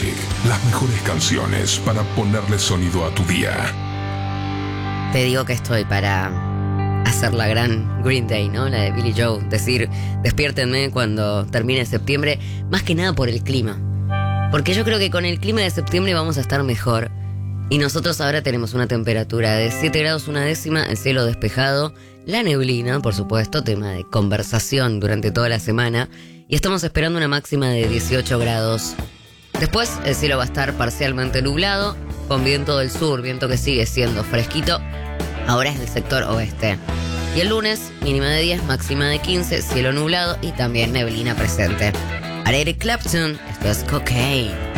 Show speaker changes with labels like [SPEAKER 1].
[SPEAKER 1] Music, las mejores canciones para ponerle sonido a tu día.
[SPEAKER 2] Te digo que estoy para hacer la gran Green Day, ¿no? La de Billy Joe. Decir, despiértenme cuando termine septiembre, más que nada por el clima. Porque yo creo que con el clima de septiembre vamos a estar mejor. Y nosotros ahora tenemos una temperatura de 7 grados una décima, el cielo despejado, la neblina, por supuesto, tema de conversación durante toda la semana. Y estamos esperando una máxima de 18 grados. Después el cielo va a estar parcialmente nublado, con viento del sur, viento que sigue siendo fresquito. Ahora es del sector oeste. Y el lunes, mínima de 10, máxima de 15, cielo nublado y también neblina presente. Para Eric Clapton, esto es Cocaine.